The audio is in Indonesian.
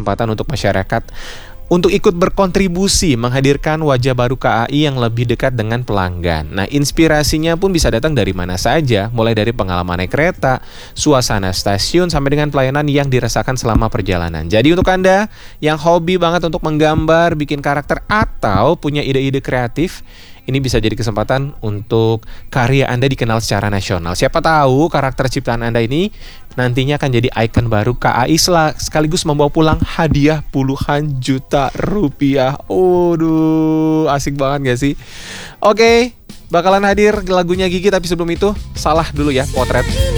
kesempatan untuk masyarakat untuk ikut berkontribusi menghadirkan wajah baru KAI yang lebih dekat dengan pelanggan. Nah, inspirasinya pun bisa datang dari mana saja, mulai dari pengalaman naik kereta, suasana stasiun, sampai dengan pelayanan yang dirasakan selama perjalanan. Jadi untuk Anda yang hobi banget untuk menggambar, bikin karakter, atau punya ide-ide kreatif, ini bisa jadi kesempatan untuk karya Anda dikenal secara nasional. Siapa tahu karakter ciptaan Anda ini nantinya akan jadi ikon baru KAI sekaligus membawa pulang hadiah puluhan juta rupiah. Waduh, asik banget gak sih? Oke, bakalan hadir lagunya Gigi, tapi sebelum itu salah dulu ya potret.